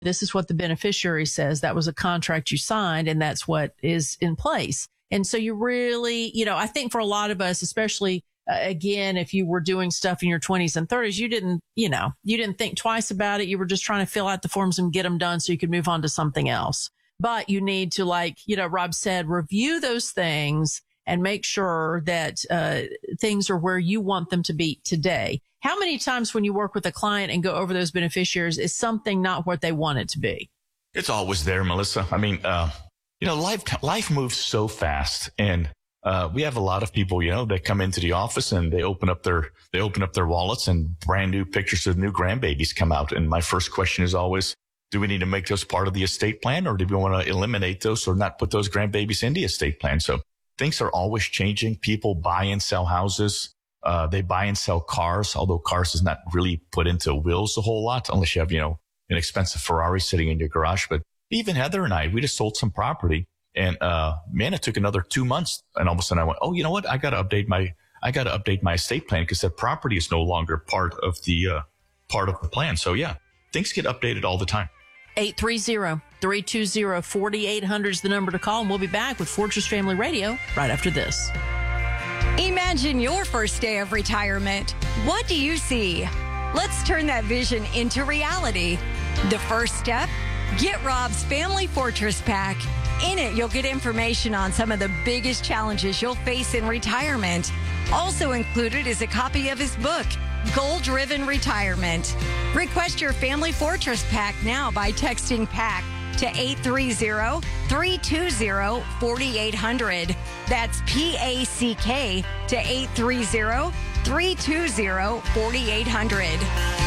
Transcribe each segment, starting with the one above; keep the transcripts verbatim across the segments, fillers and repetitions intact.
This is what the beneficiary says. That was a contract you signed, and that's what is in place. And so you really, you know, I think for a lot of us, especially uh, again, if you were doing stuff in your twenties and thirties, you didn't, you know, you didn't think twice about it. You were just trying to fill out the forms and get them done so you could move on to something else. But you need to, like, you know, Rob said, review those things and make sure that uh, things are where you want them to be today. How many times when you work with a client and go over those beneficiaries is something not what they want it to be? It's always there, Melissa. I mean, uh, you know, life life moves so fast, and uh, we have a lot of people, you know, that come into the office and they open up their they open up their wallets and brand new pictures of new grandbabies come out. And my first question is always, do we need to make those part of the estate plan, or do we want to eliminate those or not put those grandbabies in the estate plan? So things are always changing. People buy and sell houses. Uh, they buy and sell cars, although cars is not really put into wills a whole lot unless you have, you know, an expensive Ferrari sitting in your garage. But even Heather and I, we just sold some property, and, uh, man, it took another two months. And all of a sudden I went, oh, you know what? I got to update my, I got to update my estate plan because that property is no longer part of the, uh, part of the plan. So yeah, things get updated all the time. eight three zero, three two zero, four eight zero zero is the number to call, and we'll be back with Fortress Family Radio right after this. Imagine your first day of retirement. What do you see? Let's turn that vision into reality. The first step, get Rob's Family Fortress Pack. In it, you'll get information on some of the biggest challenges you'll face in retirement. Also included is a copy of his book, Goal Driven Retirement. Request your Family Fortress Pack now by texting PACK to eight three zero, three two zero, four eight zero zero. That's P A C K to eight three zero, three two zero, four eight zero zero.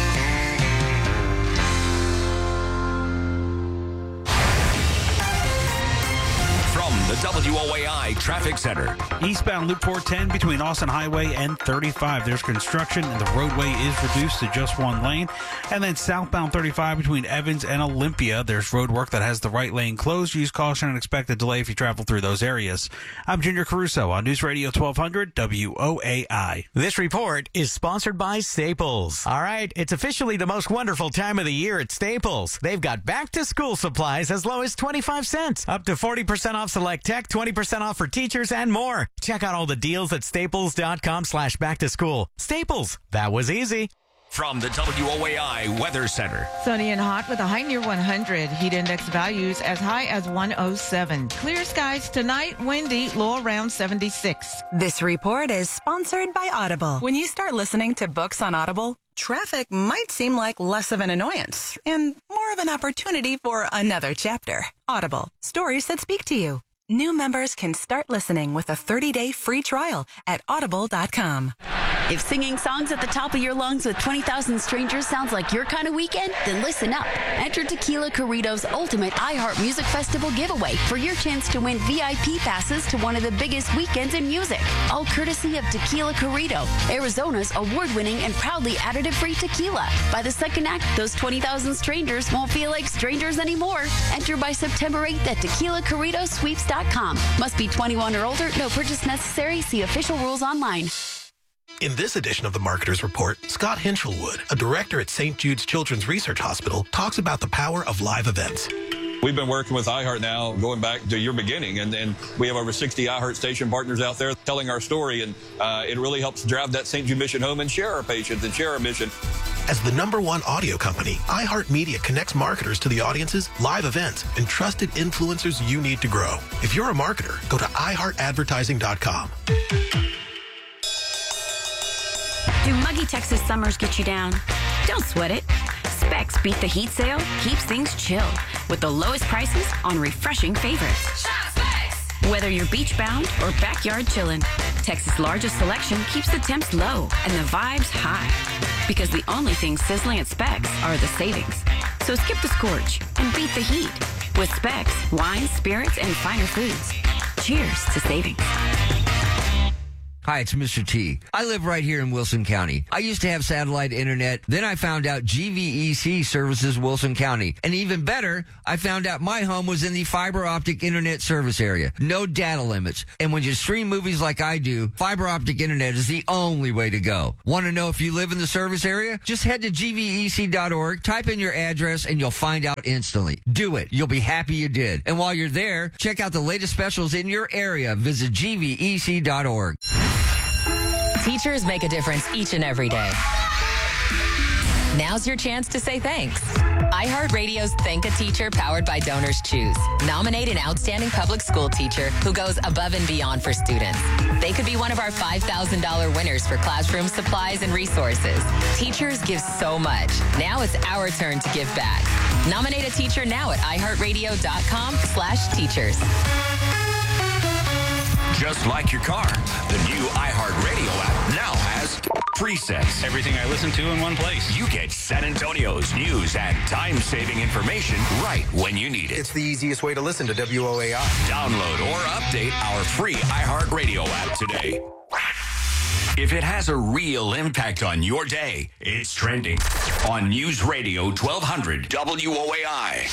The W O A I Traffic Center. Eastbound Loop four ten between Austin Highway and thirty-five. There's construction and the roadway is reduced to just one lane. And then southbound thirty-five between Evans and Olympia. There's road work that has the right lane closed. Use caution and expect a delay if you travel through those areas. I'm Junior Caruso on News Radio twelve hundred W O A I. This report is sponsored by Staples. All right, it's officially the most wonderful time of the year at Staples. They've got back-to-school supplies as low as twenty-five cents, up to forty percent off select tech, twenty percent off for teachers, and more. Check out all the deals at staples.com slash back to school. Staples, that was easy. From the W O A I Weather Center. Sunny and hot with a high near one hundred. Heat index values as high as one oh seven. Clear skies tonight, windy, low around seventy-six. This report is sponsored by Audible. When you start listening to books on Audible, traffic might seem like less of an annoyance and more of an opportunity for another chapter. Audible, stories that speak to you. New members can start listening with a thirty-day free trial at audible dot com. If singing songs at the top of your lungs with twenty thousand strangers sounds like your kind of weekend, then listen up. Enter Tequila Corrido's ultimate iHeart Music Festival giveaway for your chance to win V I P passes to one of the biggest weekends in music. All courtesy of Tequila Corrido, Arizona's award-winning and proudly additive-free tequila. By the second act, those twenty thousand strangers won't feel like strangers anymore. Enter by September eighth at tequila corrido sweeps dot com. Must be twenty-one or older. No purchase necessary. See official rules online. In this edition of the Marketer's Report, Scott Hinchelwood, a director at Saint Jude's Children's Research Hospital, talks about the power of live events. We've been working with iHeart now going back to your beginning, and, and we have over sixty iHeart station partners out there telling our story, and uh, it really helps drive that Saint Jude mission home and share our patients and share our mission. As the number one audio company, iHeartMedia connects marketers to the audiences, live events, and trusted influencers you need to grow. If you're a marketer, go to i heart advertising dot com. Do muggy Texas summers get you down? Don't sweat it. Specs Beat the Heat sale keeps things chill with the lowest prices on refreshing favorites. Shop Specs! Whether you're beach bound or backyard chillin', Texas' largest selection keeps the temps low and the vibes high. Because the only things sizzling at Specs are the savings. So skip the scorch and beat the heat with Specs, wines, spirits, and finer foods. Cheers to savings. Hi, it's Mister T. I live right here in Wilson County. I used to have satellite internet. Then I found out G V E C services Wilson County. And even better, I found out my home was in the fiber optic internet service area. No data limits. And when you stream movies like I do, fiber optic internet is the only way to go. Want to know if you live in the service area? Just head to G V E C dot org, type in your address, and you'll find out instantly. Do it. You'll be happy you did. And while you're there, check out the latest specials in your area. Visit G V E C dot org. Teachers make a difference each and every day. Now's your chance to say thanks. iHeartRadio's Thank a Teacher, powered by Donors Choose. Nominate an outstanding public school teacher who goes above and beyond for students. They could be one of our five thousand dollars winners for classroom supplies and resources. Teachers give so much. Now it's our turn to give back. Nominate a teacher now at iHeartRadio.com slash teachers. Just like your car, the new iHeartRadio app now has presets. Everything I listen to in one place. You get San Antonio's news and time-saving information right when you need it. It's the easiest way to listen to W O A I. Download or update our free iHeartRadio app today. If it has a real impact on your day, it's trending on News Radio twelve hundred W O A I.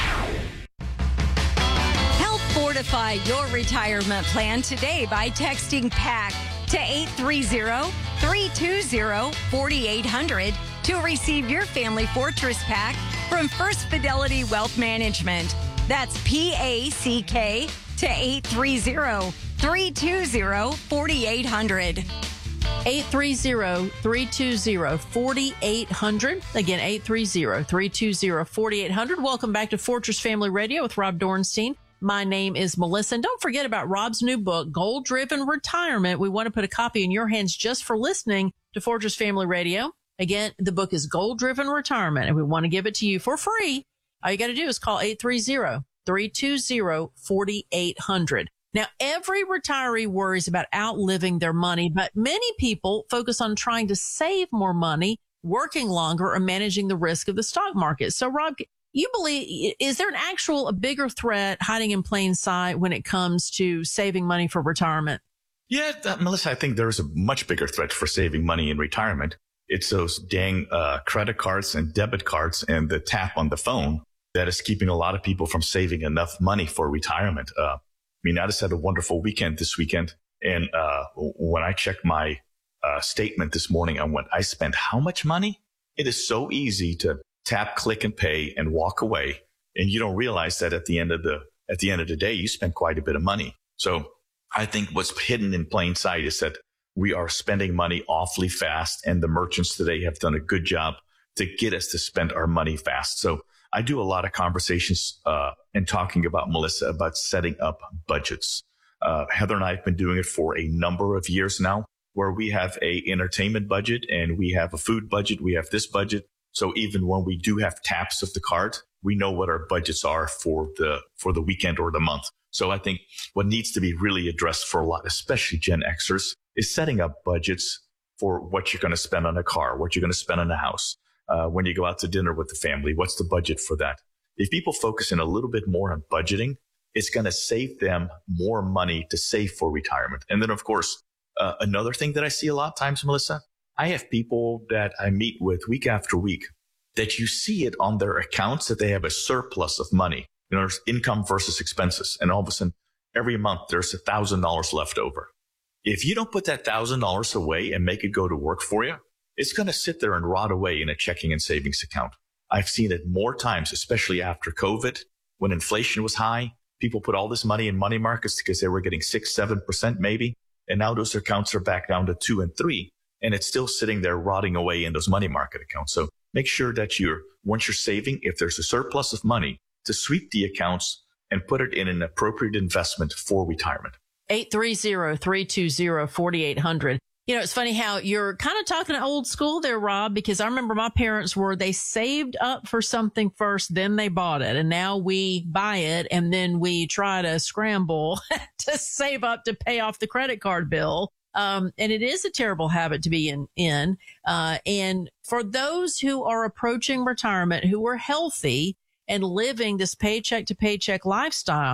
Fortify your retirement plan today by texting PACK to eight three zero, three two zero, four eight zero zero to receive your Family Fortress Pack from First Fidelity Wealth Management. That's P A C K to eight three zero, three two zero, four eight zero zero. eight three zero, three two zero, four eight zero zero. Again, eight three zero, three two zero, four eight zero zero. Welcome back to Fortress Family Radio with Rob Dornstein. My name is Melissa. And don't forget about Rob's new book, Goal Driven Retirement. We want to put a copy in your hands just for listening to Fortress Family Radio. Again, the book is Goal Driven Retirement, and we want to give it to you for free. All you got to do is call eight three zero, three two zero, four eight zero zero. Now, every retiree worries about outliving their money, but many people focus on trying to save more money, working longer, or managing the risk of the stock market. So, Rob, you believe, is there an actual, a bigger threat hiding in plain sight when it comes to saving money for retirement? Yeah, uh, Melissa, I think there's a much bigger threat for saving money in retirement. It's those dang uh, credit cards and debit cards and the tap on the phone that is keeping a lot of people from saving enough money for retirement. Uh, I mean, I just had a wonderful weekend this weekend. And uh, when I checked my uh, statement this morning on what I spent, how much money? It is so easy to tap, click, and pay and walk away. And you don't realize that at the end of the, at the end of the day, you spend quite a bit of money. So I think what's hidden in plain sight is that we are spending money awfully fast, and the merchants today have done a good job to get us to spend our money fast. So I do a lot of conversations, uh, and talking about, Melissa, about setting up budgets. Uh, Heather and I have been doing it for a number of years now, where we have a entertainment budget and we have a food budget. We have this budget. So even when we do have taps of the card, we know what our budgets are for the, for the weekend or the month. So I think what needs to be really addressed for a lot, especially Gen Xers, is setting up budgets for what you're going to spend on a car, what you're going to spend on a house. Uh, when you go out to dinner with the family, what's the budget for that? If people focus in a little bit more on budgeting, it's going to save them more money to save for retirement. And then, of course, uh, another thing that I see a lot of times, Melissa, I have people that I meet with week after week that you see it on their accounts that they have a surplus of money. You know, there's income versus expenses. And all of a sudden, every month, there's a thousand dollars left over. If you don't put that thousand dollars away and make it go to work for you, it's going to sit there and rot away in a checking and savings account. I've seen it more times, especially after COVID, when inflation was high. People put all this money in money markets because they were getting six, seven percent maybe. And now those accounts are back down to two and three. And it's still sitting there rotting away in those money market accounts. So make sure that you're, once you're saving, if there's a surplus of money, to sweep the accounts and put it in an appropriate investment for retirement. eight three zero, three two zero, four eight zero zero. You know, it's funny how you're kind of talking old school there, Rob, because I remember my parents were, they saved up for something first, then they bought it. And now we buy it and then we try to scramble to save up to pay off the credit card bill. Um, and it is a terrible habit to be in, in, uh, and for those who are approaching retirement, who are healthy and living this paycheck to paycheck lifestyle,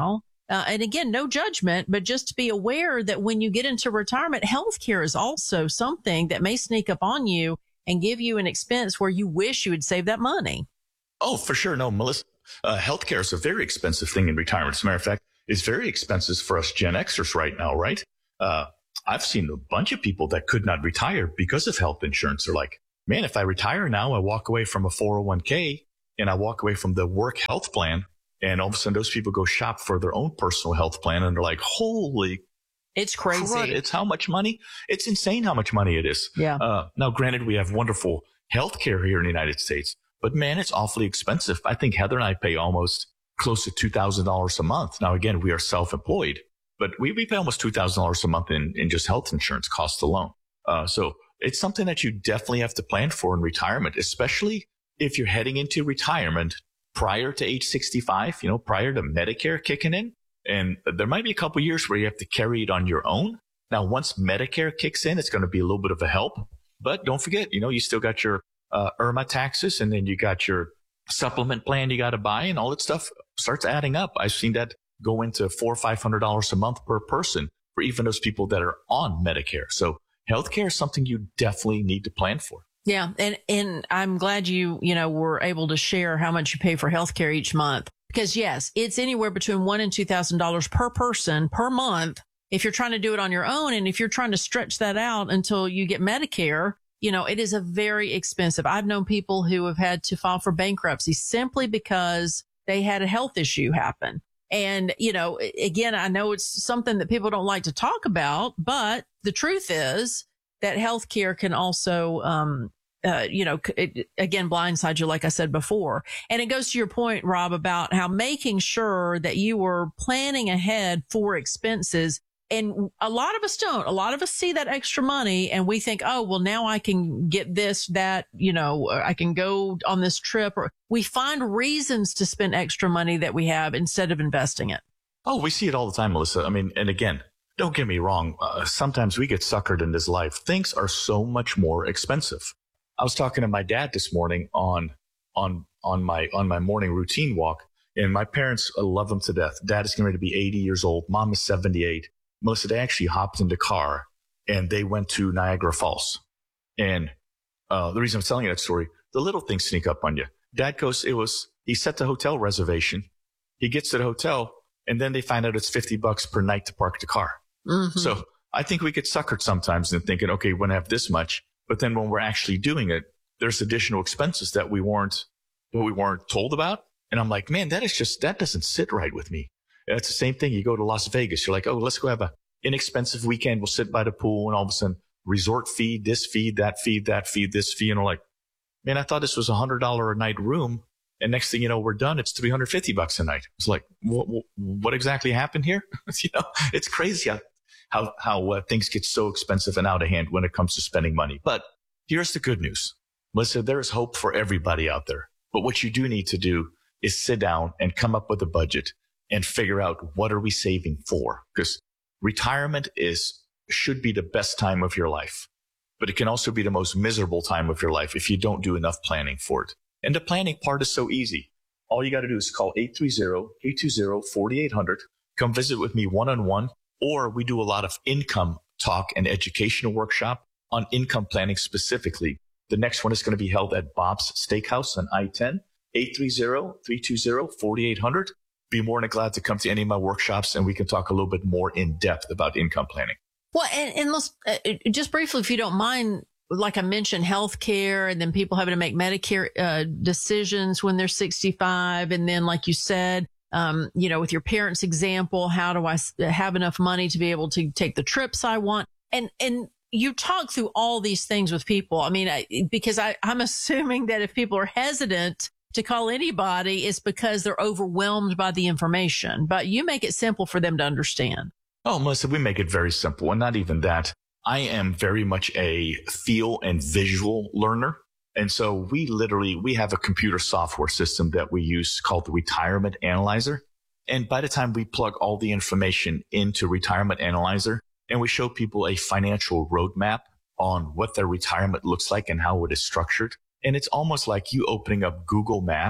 Uh, and again, no judgment, but just to be aware that when you get into retirement, healthcare is also something that may sneak up on you and give you an expense where you wish you would save that money. Oh, for sure. No, Melissa, uh, healthcare is a very expensive thing in retirement. As a matter of fact, it's very expensive for us Gen Xers right now, right? Uh, I've seen a bunch of people that could not retire because of health insurance. They're like, man, if I retire now, I walk away from a four oh one k and I walk away from the work health plan. And all of a sudden, those people go shop for their own personal health plan. And they're like, holy, it's crazy. crud, it's how much money? It's insane how much money it is. Yeah. Uh, now, granted, we have wonderful health care here in the United States, but man, it's awfully expensive. I think Heather and I pay almost close to two thousand dollars a month. Now, again, we are self-employed, but we, we pay almost two thousand dollars a month in, in just health insurance costs alone. Uh, so it's something that you definitely have to plan for in retirement, especially if you're heading into retirement prior to age sixty-five, you know, prior to Medicare kicking in. And there might be a couple of years where you have to carry it on your own. Now, once Medicare kicks in, it's going to be a little bit of a help. But don't forget, you know, you still got your uh, I R M A taxes, and then you got your supplement plan you got to buy, and all that stuff starts adding up. I've seen that go into four or five hundred dollars a month per person for even those people that are on Medicare. So healthcare is something you definitely need to plan for. Yeah. And, and I'm glad you, you know, were able to share how much you pay for healthcare each month, because yes, it's anywhere between one and two thousand dollars per person per month. If you're trying to do it on your own, and if you're trying to stretch that out until you get Medicare, you know, it is a very expensive. I've known people who have had to file for bankruptcy simply because they had a health issue happen. And, you know, again, I know it's something that people don't like to talk about, but the truth is that healthcare can also, um, Uh, you know, it, again, blindside you, like I said before. And it goes to your point, Rob, about how making sure that you were planning ahead for expenses. And a lot of us don't. A lot of us see that extra money and we think, oh, well, now I can get this, that, you know, I can go on this trip. Or we find reasons to spend extra money that we have instead of investing it. Oh, we see it all the time, Melissa. I mean, and again, don't get me wrong. Uh, sometimes we get suckered in this life. Things are so much more expensive. I was talking to my dad this morning on, on, on my, on my morning routine walk, and my parents love him to death. Dad is getting ready to be eighty years old. Mom is seventy-eight. Melissa, they actually hopped in the car and they went to Niagara Falls. And, uh, the reason I'm telling you that story, the little things sneak up on you. Dad goes, it was, he set the hotel reservation. He gets to the hotel and then they find out it's fifty bucks per night to park the car. Mm-hmm. So I think we get suckered sometimes in thinking, okay, we're going to have this much. But then when we're actually doing it, there's additional expenses that we weren't, that we weren't told about. And I'm like, man, that is just, that doesn't sit right with me. It's the same thing. You go to Las Vegas. You're like, oh, let's go have a inexpensive weekend. We'll sit by the pool, and all of a sudden resort fee, this fee, that fee, that fee, this fee. And we're like, man, I thought this was a hundred dollar a night room. And next thing you know, we're done. It's three hundred fifty bucks a night. It's like, what, what exactly happened here? You know, it's crazy how, how, how uh, things get so expensive and out of hand when it comes to spending money. But here's the good news. Melissa, there is hope for everybody out there. But what you do need to do is sit down and come up with a budget and figure out, what are we saving for? Because retirement is, should be the best time of your life, but it can also be the most miserable time of your life if you don't do enough planning for it. And the planning part is so easy. All you got to do is call eight three zero, eight two zero, four eight zero zero. Come visit with me one-on-one, or we do a lot of income talk and educational workshop on income planning specifically. The next one is going to be held at Bob's Steakhouse on I ten, eight three zero, three two zero, four eight zero zero. Be more than glad to come to any of my workshops, and we can talk a little bit more in depth about income planning. Well, and, and let's uh, just briefly, if you don't mind, like I mentioned, healthcare, and then people having to make Medicare uh, decisions when they're sixty-five. And then, like you said, um, you know, with your parents' example, how do I have enough money to be able to take the trips I want? And, and you talk through all these things with people. I mean, I, because I, I'm assuming that if people are hesitant to call anybody, it's because they're overwhelmed by the information, but you make it simple for them to understand. Oh, Melissa, we make it very simple. And not even that. I am very much a feel and visual learner. And so we literally, we have a computer software system that we use called the Retirement Analyzer. And by the time we plug all the information into Retirement Analyzer and we show people a financial roadmap on what their retirement looks like and how it is structured, and it's almost like you opening up Google Maps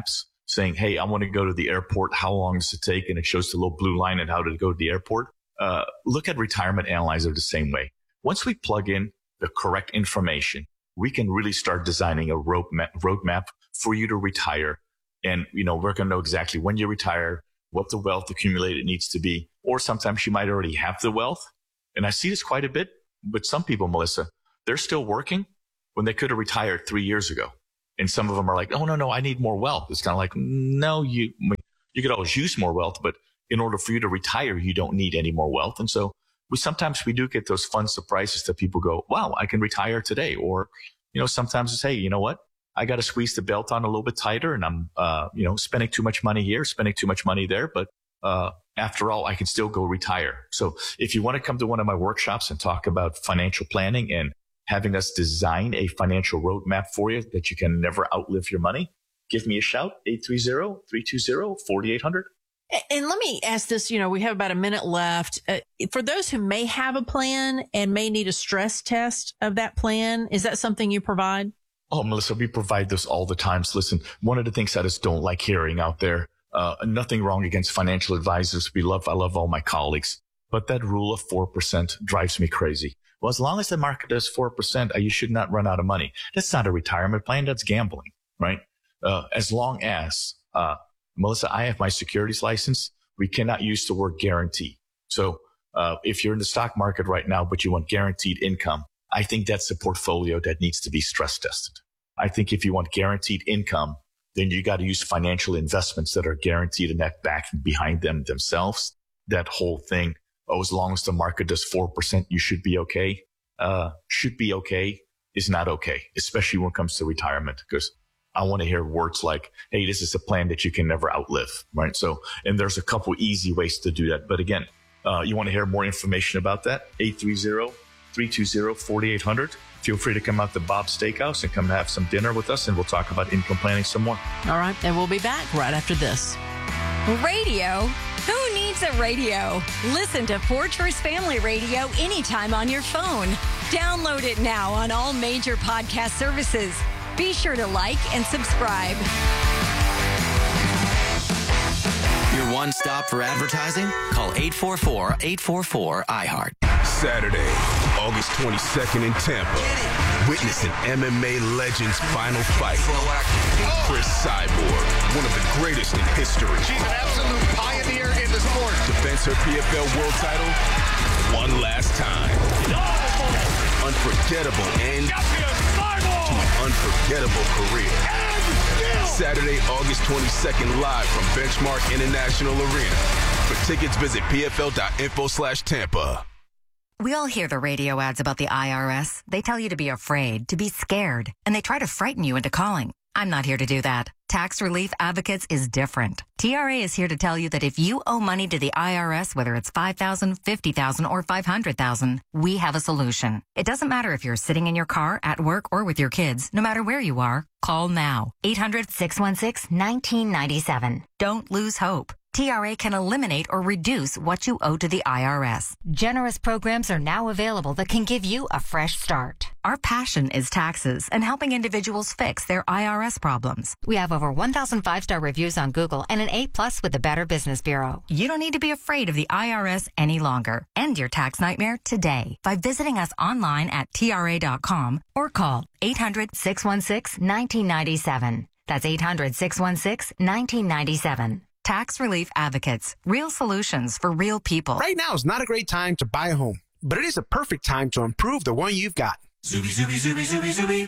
saying, hey, I want to go to the airport. How long does it take? And it shows the little blue line and how to go to the airport. Uh, look at Retirement Analyzer the same way. Once we plug in the correct information, we can really start designing a roadmap, roadmap for you to retire. And, you know, we're going to know exactly when you retire, what the wealth accumulated needs to be, or sometimes you might already have the wealth. And I see this quite a bit with some people, Melissa. They're still working when they could have retired three years ago. And some of them are like, oh, no, no, I need more wealth. It's kind of like, no, you, you could always use more wealth, but in order for you to retire, you don't need any more wealth. And so we sometimes we do get those fun surprises that people go, wow, I can retire today. Or, you know, sometimes it's, hey, you know what? I got to squeeze the belt on a little bit tighter and I'm, uh, you know, spending too much money here, spending too much money there. But, uh, after all, I can still go retire. So if you want to come to one of my workshops and talk about financial planning and having us design a financial roadmap for you that you can never outlive your money, give me a shout, eight three zero, three two zero, four eight zero zero. And let me ask this, you know, we have about a minute left. Uh, for those who may have a plan and may need a stress test of that plan, is that something you provide? Oh, Melissa, we provide this all the time. So listen, one of the things I just don't like hearing out there, uh, nothing wrong against financial advisors. We love, I love all my colleagues, but that rule of four percent drives me crazy. Well, as long as the market does four percent, you should not run out of money. That's not a retirement plan. That's gambling, right? Uh, as long as, uh, Melissa, I have my securities license. We cannot use the word guarantee. So, uh, if you're in the stock market right now, but you want guaranteed income, I think that's a portfolio that needs to be stress tested. I think if you want guaranteed income, then you got to use financial investments that are guaranteed and that back behind them themselves. That whole thing, oh, as long as the market does four percent, you should be okay. Uh, should be okay is not okay, especially when it comes to retirement, because I want to hear words like, hey, this is a plan that you can never outlive, right? So, and there's a couple easy ways to do that. But again, uh, you want to hear more information about that? eight three zero, three two zero, four eight zero zero. Feel free to come out to Bob's Steakhouse and come have some dinner with us, and we'll talk about income planning some more. All right. And we'll be back right after this. Radio? Who needs a radio? Listen to Fortress Family Radio anytime on your phone. Download it now on all major podcast services. Be sure to like and subscribe. Your one stop for advertising? Call eight four four, eight four four, I heart. Saturday, August twenty-second in Tampa. Witness an M M A legend's final fight. Chris Cyborg, one of the greatest in history. She's an absolute pioneer in the sport. Defends her P F L world title one last time. Unforgettable end to an unforgettable career. Saturday, August twenty-second, live from Benchmark International Arena. For tickets, visit pfl.info slash Tampa. We all hear the radio ads about the I R S. They tell you to be afraid, to be scared, and they try to frighten you into calling. I'm not here to do that. Tax Relief Advocates is different. T R A is here to tell you that if you owe money to the I R S, whether it's five thousand dollars, fifty thousand dollars, or five hundred thousand dollars, we have a solution. It doesn't matter if you're sitting in your car, at work, or with your kids. No matter where you are, call now. eight hundred, six one six, one nine nine seven. Don't lose hope. T R A can eliminate or reduce what you owe to the I R S. Generous programs are now available that can give you a fresh start. Our passion is taxes and helping individuals fix their I R S problems. We have over one thousand five-star reviews on Google and an A plus with the Better Business Bureau. You don't need to be afraid of the I R S any longer. End your tax nightmare today by visiting us online at T R A dot com or call eight hundred, six one six, one nine nine seven. That's eight hundred, six one six, one nine nine seven. Tax Relief Advocates. Real solutions for real people. Right now is not a great time to buy a home, but it is a perfect time to improve the one you've got. Zuby, Zuby, Zuby, Zuby, Zuby,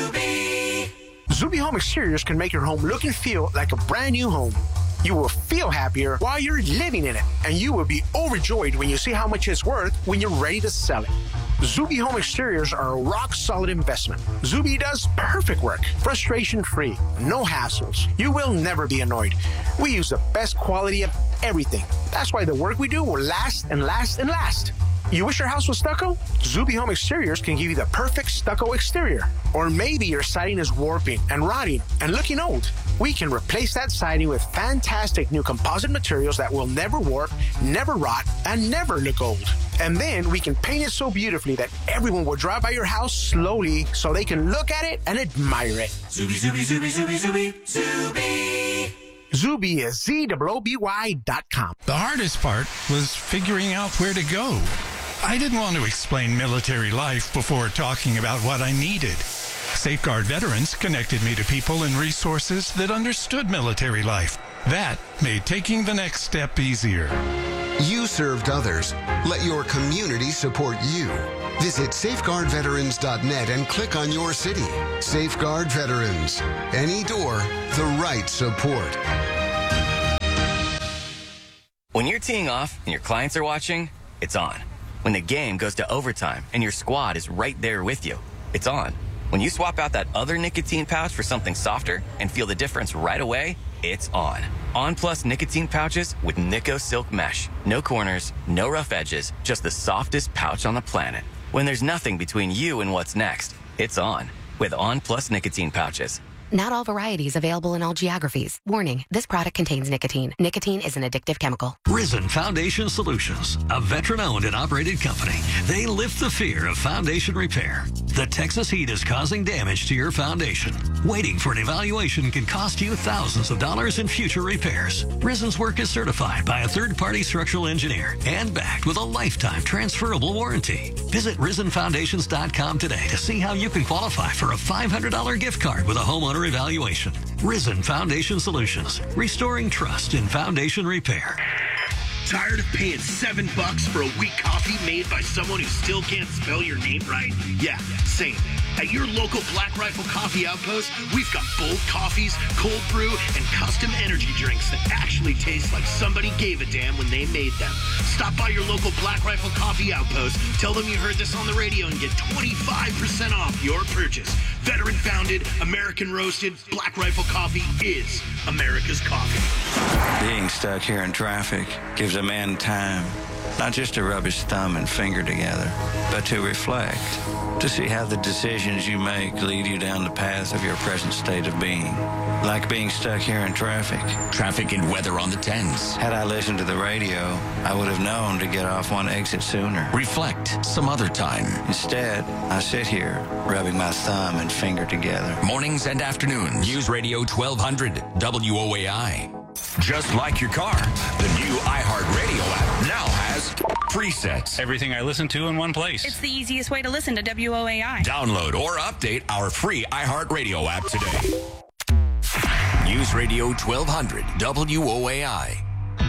Zuby. Zuby Home Exteriors can make your home look and feel like a brand new home. You will feel happier while you're living in it, and you will be overjoyed when you see how much it's worth when you're ready to sell it. Zuby Home Exteriors are a rock-solid investment. Zuby does perfect work, frustration-free, no hassles. You will never be annoyed. We use the best quality of everything. That's why the work we do will last and last and last. You wish your house was stucco? Zuby Home Exteriors can give you the perfect stucco exterior. Or maybe your siding is warping and rotting and looking old. We can replace that siding with fantastic new composite materials that will never warp, never rot, and never look old. And then we can paint it so beautifully that everyone will drive by your house slowly so they can look at it and admire it. Zuby, Zuby, Zuby, Zuby, Zuby, Zuby. Zuby is Z O O B Y dot com. The hardest part was figuring out where to go. I didn't want to explain military life before talking about what I needed. Safeguard Veterans connected me to people and resources that understood military life. That made taking the next step easier. You served others. Let your community support you. Visit safeguard veterans dot net and click on your city. Safeguard Veterans. Any door, the right support. When you're teeing off and your clients are watching, it's on. When the game goes to overtime and your squad is right there with you, it's on. When you swap out that other nicotine pouch for something softer and feel the difference right away, it's on. On Plus nicotine pouches with Nico Silk Mesh. No corners, no rough edges, just the softest pouch on the planet. When there's nothing between you and what's next, it's on with On Plus nicotine pouches. Not all varieties available in all geographies. Warning, this product contains nicotine. Nicotine is an addictive chemical. Risen Foundation Solutions, a veteran-owned and operated company. They lift the fear of foundation repair. The Texas heat is causing damage to your foundation. Waiting for an evaluation can cost you thousands of dollars in future repairs. Risen's work is certified by a third-party structural engineer and backed with a lifetime transferable warranty. Visit risen foundations dot com today to see how you can qualify for a five hundred dollars gift card with a homeowner evaluation. Risen Foundation Solutions, restoring trust in foundation repair. Tired of paying seven bucks for a weak coffee made by someone who still can't spell your name right? Yeah, same. At your local Black Rifle Coffee Outpost, we've got bold coffees, cold brew, and custom energy drinks that actually taste like somebody gave a damn when they made them. Stop by your local Black Rifle Coffee Outpost, tell them you heard this on the radio, and get twenty-five percent off your purchase. Veteran founded, American roasted, Black Rifle Coffee is America's coffee. Being stuck here in traffic gives a man time, not just to rub his thumb and finger together, but to reflect, to see how the decisions you make lead you down the path of your present state of being. Like being stuck here in traffic. Traffic and weather on the tens. Had I listened to the radio, I would have known to get off one exit sooner. Reflect some other time. Instead, I sit here, rubbing my thumb and finger together. Mornings and afternoons. News Radio twelve hundred W O A I. Just like your car, the new iHeartRadio app now has presets. Everything I listen to in one place. It's the easiest way to listen to W O A I. Download or update our free iHeartRadio app today. News Radio twelve hundred W O A I.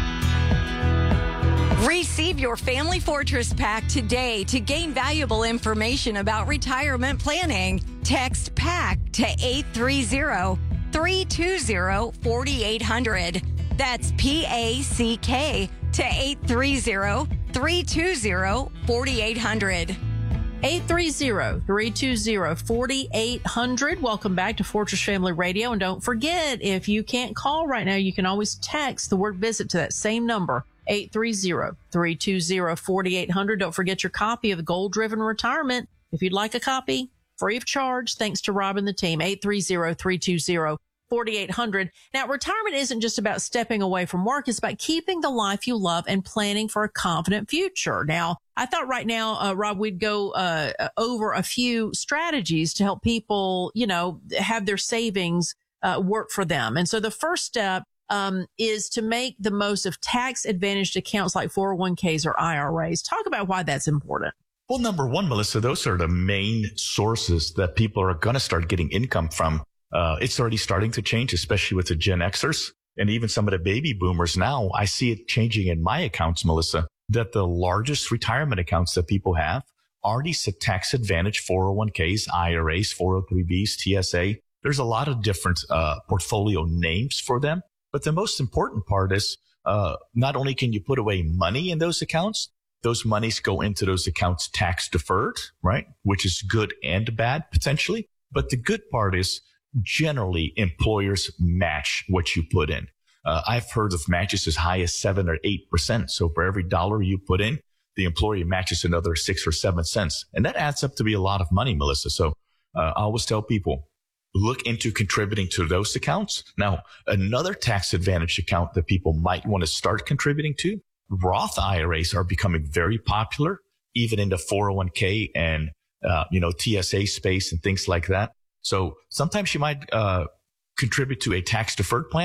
Receive your Family Fortress Pack today to gain valuable information about retirement planning. Text PACK to eight three zero, three two zero, four eight zero zero. That's P A C K to eight three zero, three two zero, four eight zero zero. eight three zero, three two zero, four eight zero zero. Welcome back to Fortress Family Radio. And don't forget, if you can't call right now, you can always text the word visit to that same number, eight three zero, three two zero, four eight zero zero. Don't forget your copy of Goal Driven Retirement. If you'd like a copy, free of charge, thanks to Rob and the team, eight three zero, three two zero, four eight zero zero. Now, retirement isn't just about stepping away from work. It's about keeping the life you love and planning for a confident future. Now, I thought right now, uh, Rob, we'd go uh, over a few strategies to help people, you know, have their savings uh, work for them. And so the first step um, is to make the most of tax advantaged accounts like four oh one k's or I R As. Talk about why that's important. Well, number one, Melissa, those are the main sources that people are going to start getting income from. Uh, it's already starting to change, especially with the Gen Xers and even some of the baby boomers now. I see it changing in my accounts, Melissa, that the largest retirement accounts that people have are these tax advantage four oh one k's, I R As, four oh three b's, T S A. There's a lot of different uh, portfolio names for them. But the most important part is uh, not only can you put away money in those accounts, those monies go into those accounts tax deferred, right? Which is good and bad potentially. But the good part is generally employers match what you put in. Uh, I've heard of matches as high as seven or eight percent. So for every dollar you put in, the employer matches another six or seven cents. And that adds up to be a lot of money, Melissa. So uh, I always tell people, look into contributing to those accounts. Now, another tax advantage account that people might want to start contributing to, Roth I R As are becoming very popular, even in the four oh one k and, uh, you know, T S A space and things like that. So sometimes you might, uh, contribute to a tax deferred plan,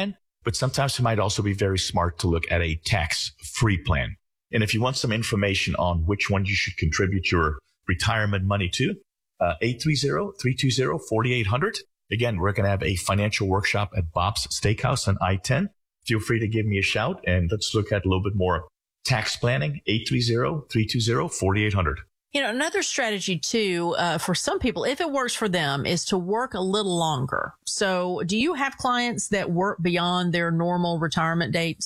but sometimes it might also be very smart to look at a tax-free plan. And if you want some information on which one you should contribute your retirement money to, uh, eight three zero, three two zero, four eight zero zero. Again, we're going to have a financial workshop at Bob's Steakhouse on I ten. Feel free to give me a shout, and let's look at a little bit more tax planning, eight three zero, three two zero, four eight zero zero. You know, another strategy too, uh, for some people, if it works for them, is to work a little longer. So do you have clients that work beyond their normal retirement dates?